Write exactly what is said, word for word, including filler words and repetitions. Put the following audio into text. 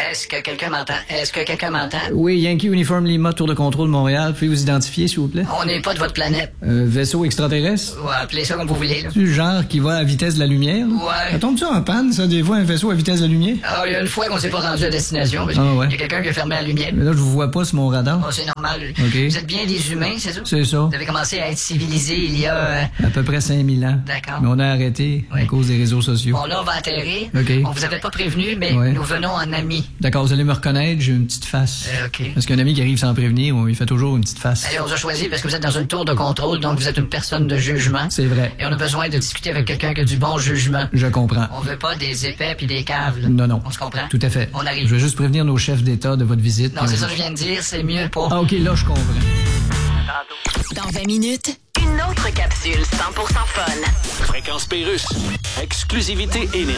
Est-ce que quelqu'un m'entend? Est-ce que quelqu'un m'entend? Oui, Yankee Uniform Lima, Tour de contrôle de Montréal. Pouvez vous identifier, s'il vous plaît? On n'est pas de votre planète. Un vaisseau extraterrestre? Ouais, appelez ça comme vous voulez, là. C'est le genre qui va à la vitesse de la lumière? Ouais. Ça tombe ça en panne, ça, des fois, un vaisseau à vitesse de la lumière? Ah, il y a une fois qu'on s'est pas rendu à destination. Parce Ah, ouais. Il y a quelqu'un qui a fermé la lumière. Mais là, je vous vois pas sur mon radar. Oh, c'est normal. OK. Vous êtes bien des humains, c'est ça? C'est ça. Vous avez commencé à être civilisés il y a... euh, À peu près cinq mille ans. D'accord. Mais on a arrêté Oui. à cause des réseaux sociaux. Bon, là, on va atterrir. OK. On vous avait pas prévenu, mais Ouais. nous venons en amis. D'accord, vous allez me reconnaître, j'ai une petite face. Euh, OK. Parce qu'un ami qui arrive sans prévenir, on lui fait toujours une petite face. Allez, on vous a choisi parce que vous êtes dans une tour de contrôle, donc vous êtes une personne de jugement. C'est vrai. Et on a besoin de discuter avec quelqu'un qui a du bon jugement. Je comprends. On veut pas des épais puis des caves, là. Non, non. On se comprend? Tout à fait. On arrive. Je vais juste prévenir nos chefs d'État de votre visite. Non, c'est ça que je viens de dire, c'est mieux pour... Ah, OK, là, je comprends. Dans vingt minutes, une autre capsule cent pour cent fun. Fréquence Pérusse. Exclusivité Énergie.